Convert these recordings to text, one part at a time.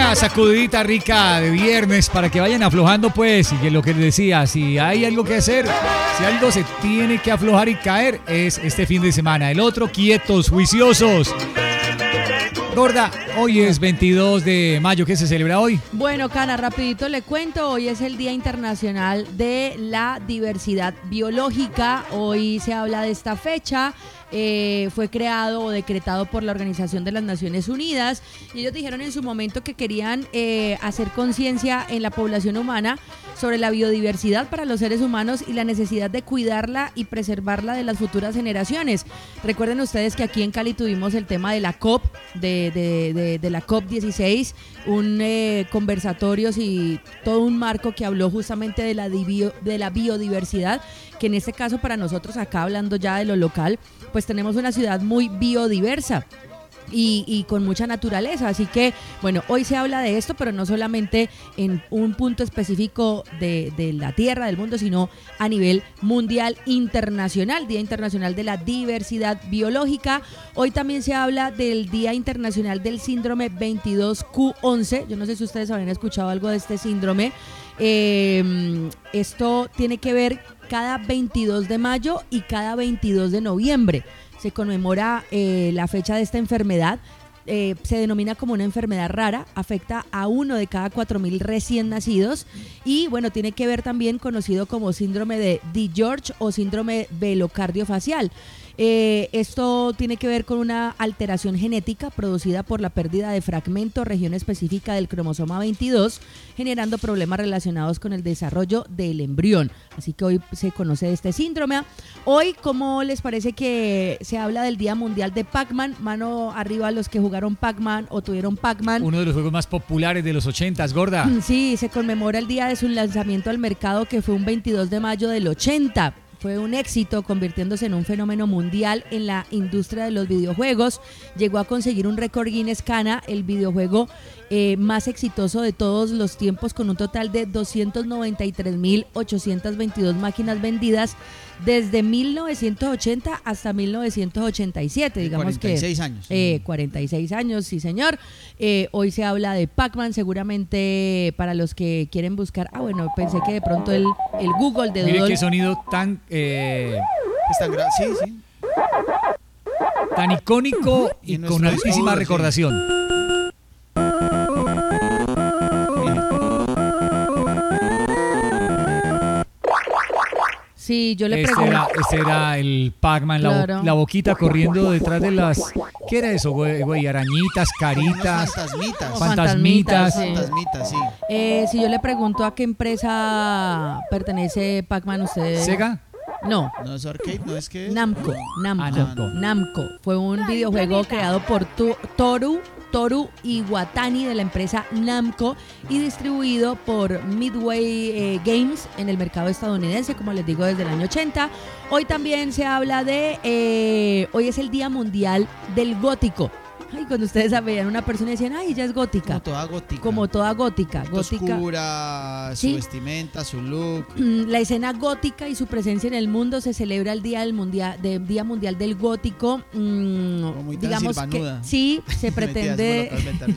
Una sacudidita rica de viernes para que vayan aflojando, pues, y que lo que les decía, si hay algo que hacer, si algo se tiene que aflojar y caer, es este fin de semana. El otro, quietos, juiciosos. Gorda, hoy es 22 de mayo, ¿qué se celebra hoy? Bueno, Cana, rapidito le cuento, hoy es el Día Internacional de la Diversidad Biológica, hoy se habla de esta fecha. Fue creado o decretado por la Organización de las Naciones Unidas y ellos dijeron en su momento que querían hacer conciencia en la población humana sobre la biodiversidad para los seres humanos y la necesidad de cuidarla y preservarla de las futuras generaciones. Recuerden ustedes que aquí en Cali tuvimos el tema de la COP, de la COP16, conversatorios y todo un marco que habló justamente de la biodiversidad, que en este caso para nosotros acá hablando ya de lo local, pues tenemos una ciudad muy biodiversa y con mucha naturaleza, así que bueno, hoy se habla de esto, pero no solamente en un punto específico de la tierra, del mundo, sino a nivel mundial, internacional, Día Internacional de la Diversidad Biológica. Hoy también se habla del Día Internacional del Síndrome 22q11, yo no sé si ustedes habían escuchado algo de este síndrome. Esto tiene que ver cada 22 de mayo y cada 22 de noviembre. Se conmemora la fecha de esta enfermedad. Se denomina como una enfermedad rara, afecta a 1 de cada 4.000 recién nacidos y bueno, tiene que ver también conocido como síndrome de DiGeorge o síndrome velocardiofacial. Esto tiene que ver con una alteración genética producida por la pérdida de fragmento o región específica del cromosoma 22, generando problemas relacionados con el desarrollo del embrión. Así que hoy se conoce de este síndrome. Hoy, ¿cómo les parece que se habla del Día Mundial de Pac-Man? Mano arriba a los que jugaron Pac-Man o tuvieron Pac-Man. Uno de los juegos más populares de los 80s, Gorda. Sí, se conmemora el día de su lanzamiento al mercado, que fue un 22 de mayo del 80. Fue un éxito, convirtiéndose en un fenómeno mundial en la industria de los videojuegos. Llegó a conseguir un récord Guinness Cana, el videojuego más exitoso de todos los tiempos, con un total de 293.822 máquinas vendidas desde 1980 hasta 1987. Digamos 46 que, años. 46 años, sí señor. Hoy se habla de Pac-Man, seguramente para los que quieren buscar. Bueno, pensé que de pronto el Google de Mire Doodle. qué sonido tan... sí. tan icónico y con altísima sí. recordación. Sí, yo le pregunto. Este era el Pac-Man, Claro. la boquita corriendo detrás de las... ¿Qué era eso, güey? Arañitas, caritas, fantasmitas. Sí. Fantasmitas, sí. Si yo le pregunto a qué empresa pertenece Pac-Man, ¿usted? ¿Sega? No. No es arcade, no es que... Namco. Namco. Namco. Fue un videojuego creado por Toru Iwatani de la empresa Namco y distribuido por Midway Games en el mercado estadounidense, como les digo, desde el año 80. Hoy también se habla de... hoy es el Día Mundial del Gótico. Ay, cuando ustedes veían a una persona y decían, ay, ella es gótica. Como toda gótica. Oscura, ¿sí? Su vestimenta, su look. La escena gótica y su presencia en el mundo. Se celebra el Día Mundial del Gótico. Digamos que sí, se pretende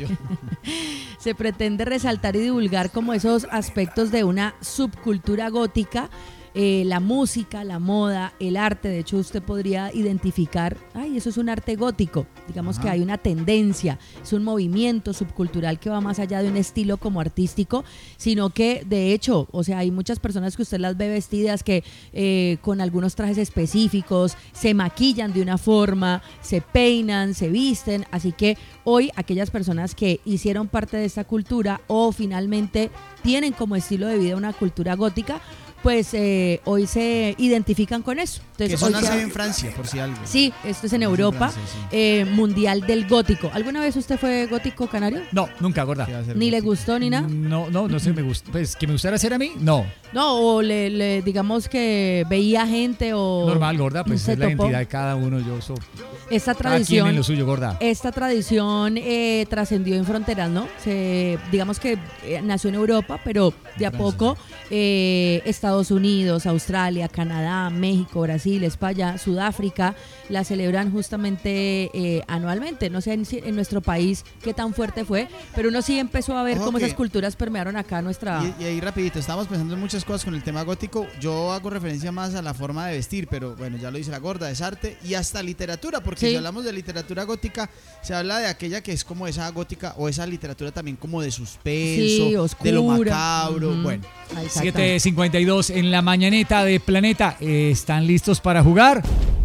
se pretende resaltar y divulgar como esos aspectos de una subcultura gótica. La música, la moda, el arte. De hecho, usted podría identificar, eso es un arte gótico. Digamos que hay una tendencia, es un movimiento subcultural que va más allá de un estilo como artístico, sino que de hecho, o sea, hay muchas personas que usted las ve vestidas que con algunos trajes específicos, se maquillan de una forma, se peinan, se visten. Así que hoy aquellas personas que hicieron parte de esta cultura o finalmente tienen como estilo de vida una cultura gótica, pues hoy se identifican con eso. Entonces, que eso nace en Francia, por si algo. Sí, esto es en Europa, Francia, sí. Mundial del Gótico. ¿Alguna vez usted fue gótico canario? No, nunca, Gorda. ¿Ni le gustó ni nada? No sé, me gusta. Pues, ¿que me gustara hacer a mí? No. No, o le digamos que veía gente o... Normal, Gorda, pues es la identidad de cada uno. Esta cada quien tradición, en lo suyo, Gorda. Esta tradición trascendió en fronteras, ¿no? Digamos que nació en Europa, pero de a poco Estados Unidos, Australia, Canadá, México, Brasil, Brasil, España, Sudáfrica, la celebran justamente anualmente. No sé en nuestro país qué tan fuerte fue, pero uno sí empezó a ver cómo esas culturas permearon acá a nuestra... Y ahí rapidito, estamos pensando en muchas cosas con el tema gótico. Yo hago referencia más a la forma de vestir, pero bueno, ya lo dice la gorda, es arte y hasta literatura, porque si hablamos de literatura gótica, se habla de aquella que es como esa gótica o esa literatura también como de suspenso, de lo macabro, bueno. 7:52 en la mañaneta de Planeta. ¿Están listos para jugar?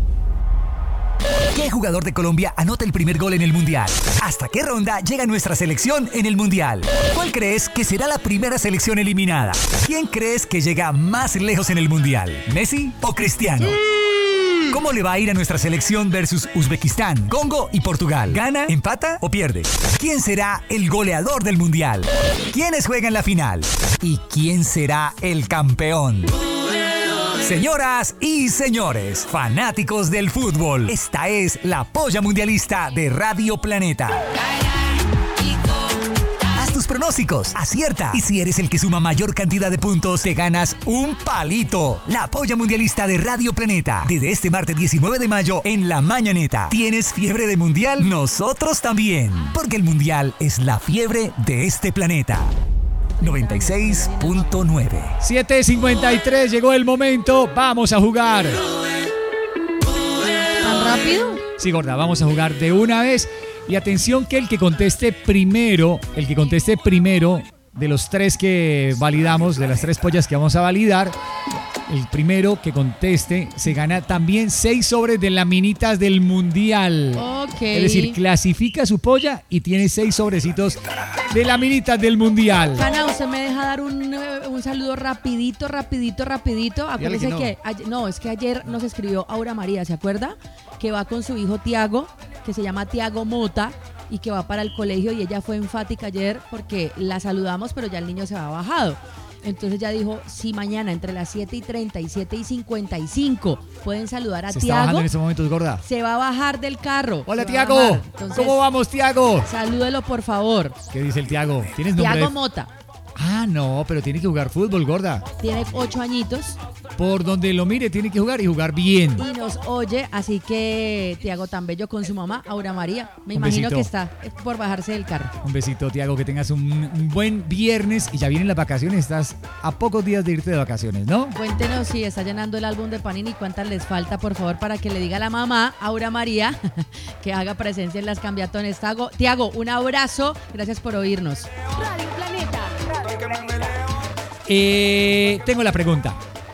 ¿Qué jugador de Colombia anota el primer gol en el Mundial? ¿Hasta qué ronda llega nuestra selección en el Mundial? ¿Cuál crees que será la primera selección eliminada? ¿Quién crees que llega más lejos en el Mundial? ¿Messi o Cristiano? ¿Cómo le va a ir a nuestra selección versus Uzbekistán, Congo y Portugal? ¿Gana, empata o pierde? ¿Quién será el goleador del Mundial? ¿Quiénes juegan la final? ¿Y quién será el campeón? Señoras y señores, fanáticos del fútbol, esta es la Polla Mundialista de Radio Planeta. Haz tus pronósticos, acierta. Y si eres el que suma mayor cantidad de puntos, te ganas un palito. La Polla Mundialista de Radio Planeta. Desde este martes 19 de mayo en La Mañaneta. ¿Tienes fiebre de mundial? Nosotros también. Porque el mundial es la fiebre de este planeta. 96.9. 7:53, llegó el momento. Vamos a jugar. ¿Tan rápido? Sí, gorda, vamos a jugar de una vez. Y atención que el que conteste primero de los tres que validamos, de las tres pollas que vamos a validar, el primero que conteste se gana también 6 sobres de laminitas del Mundial. Ok. Es decir, clasifica su polla y tiene 6 sobrecitos de laminitas del Mundial. Cana, ¿usted me deja dar un saludo rapidito? Acuérdese que es que ayer nos escribió Aura María, ¿se acuerda? Que va con su hijo Tiago, que se llama Tiago Mota, y que va para el colegio, y ella fue enfática ayer porque la saludamos, pero ya el niño se va bajado. Entonces ya dijo, si mañana entre las 7:30 y 7:55 pueden saludar a Tiago. Se está bajando en estos momentos, gorda. Se va a bajar del carro. Hola, Tiago. ¿Cómo vamos, Tiago? Salúdelo, por favor. ¿Qué dice el Tiago? ¿Tienes nombre? Tiago Mota. Ah, no, pero tiene que jugar fútbol, gorda. Tiene 8 añitos. Por donde lo mire, tiene que jugar y jugar bien. Y nos oye, así que Tiago tan bello con su mamá, Aura María. Me imagino que está por bajarse del carro. Un besito, Tiago, que tengas un buen viernes. Y ya vienen las vacaciones, estás a pocos días de irte de vacaciones, ¿no? Cuéntenos si está llenando el álbum de Panini, cuántas les falta, por favor, para que le diga a la mamá, Aura María, que haga presencia en las cambiatones. Tiago, un abrazo, gracias por oírnos. Radio Planeta. Tengo la pregunta.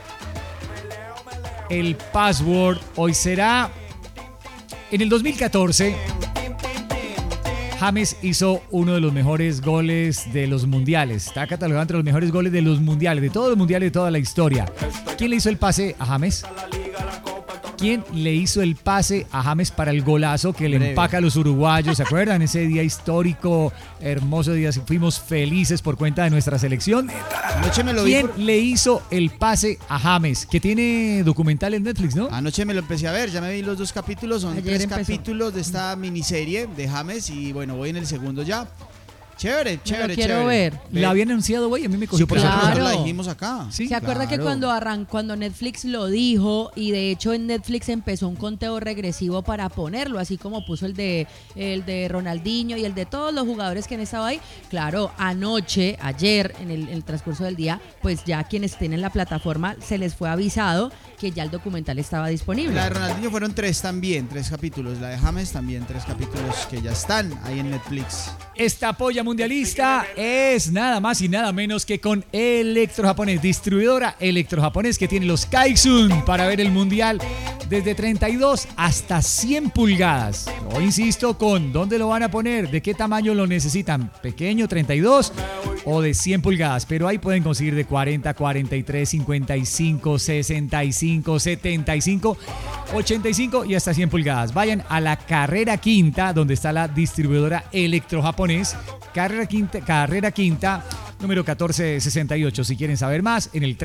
El password hoy será... En el 2014, James hizo uno de los mejores goles de los mundiales. Está catalogado entre los mejores goles de los mundiales, de todos los mundiales, de toda la historia. ¿Quién le hizo el pase a James? ¿Quién le hizo el pase a James para el golazo que le empaca a los uruguayos? ¿Se acuerdan? Ese día histórico, hermoso día. Fuimos felices por cuenta de nuestra selección. ¿Quién le hizo el pase a James? Que tiene documental en Netflix, ¿no? Anoche me lo empecé a ver, ya me vi los 2 capítulos. Son 3 capítulos de esta miniserie de James y bueno, voy en el segundo ya. Chévere. Quiero ver. La había anunciado, güey, a mí me cogió por sorpresa. Nosotros la dijimos acá. Sí, ¿se acuerda que cuando Netflix lo dijo, y de hecho en Netflix empezó un conteo regresivo para ponerlo, así como puso el de Ronaldinho y el de todos los jugadores que han estado ahí? Claro, ayer, en el transcurso del día, pues ya quienes tienen la plataforma se les fue avisado que ya el documental estaba disponible. La de Ronaldinho fueron 3 capítulos. La de James también 3 capítulos que ya están ahí en Netflix. Esta polla mundialista es nada más y nada menos que con Electrojaponés, distribuidora Electrojaponés, que tiene los Kaisun para ver el mundial desde 32 hasta 100 pulgadas. Yo insisto con dónde lo van a poner, de qué tamaño lo necesitan, pequeño, 32 o de 100 pulgadas, pero ahí pueden conseguir de 40, 43, 55, 65, 75, 85 y hasta 100 pulgadas. Vayan a la Carrera Quinta, donde está la distribuidora Electrojaponés. Carrera Quinta, número 1468. Si quieren saber más, en el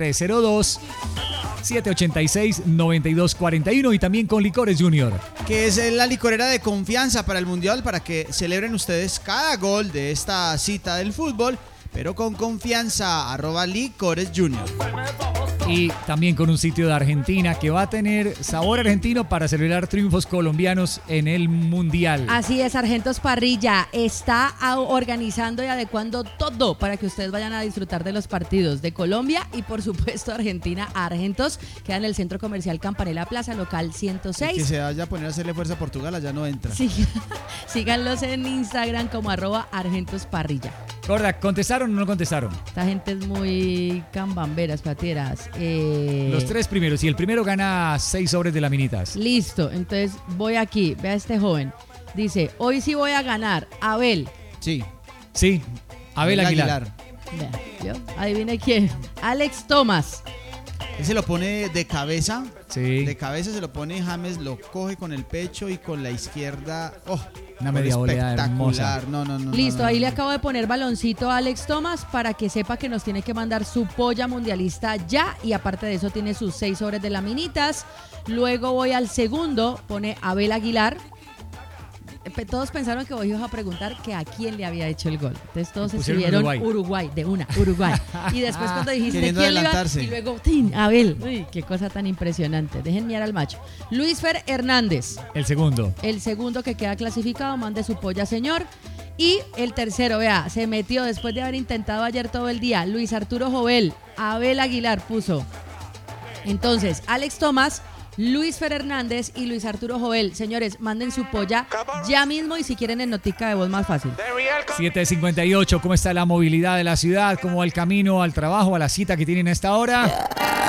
302-786-9241 y también con Licores Junior, que es la licorera de confianza para el Mundial, para que celebren ustedes cada gol de esta cita del fútbol, pero con confianza. @Licores Junior. y también con un sitio de Argentina que va a tener sabor argentino para celebrar triunfos colombianos en el Mundial. Así es, Argentos Parrilla está organizando y adecuando todo para que ustedes vayan a disfrutar de los partidos de Colombia y por supuesto Argentina. Argentos queda en el Centro Comercial Campanella Plaza, local 106. Y que se vaya a poner a hacerle fuerza a Portugal, allá no entra. Sí. Síganlos en Instagram como @ArgentosParrilla. Gorda, ¿contestaron o no contestaron? Esta gente es muy cambamberas, pateras. Los 3 primeros, y el primero gana 6 sobres de laminitas. Listo, entonces voy aquí, vea a este joven. Dice, hoy sí voy a ganar. Abel. Sí. Sí, Abel Aguilar. Vea, ¿yo? Adivine quién. Alex Thomas. Él se lo pone de cabeza. Sí. De cabeza se lo pone, James lo coge con el pecho y con la izquierda. ¡Oh! Una media volea hermosa. No. Listo, ahí le acabo de poner baloncito a Alex Thomas para que sepa que nos tiene que mandar su polla mundialista ya. Y aparte de eso tiene sus 6 sobres de laminitas. Luego voy al segundo, pone Abel Aguilar. Todos pensaron que vos ibas a preguntar que a quién le había hecho el gol. Entonces todos escribieron Uruguay, de una, Uruguay. Y después cuando dijiste quién le iba, y luego, ¡tin! Abel. Uy, qué cosa tan impresionante. Dejen mirar al macho. Luis Fer Hernández. El segundo que queda clasificado, mande su polla, señor. Y el tercero, vea, se metió después de haber intentado ayer todo el día. Luis Arturo Jovel, Abel Aguilar puso. Entonces, Alex Tomás, Luis Fer Hernández y Luis Arturo Jovel. Señores, manden su polla ya mismo y si quieren en notica de voz más fácil. 7:58, ¿cómo está la movilidad de la ciudad? ¿Cómo va el camino al trabajo, a la cita que tienen a esta hora?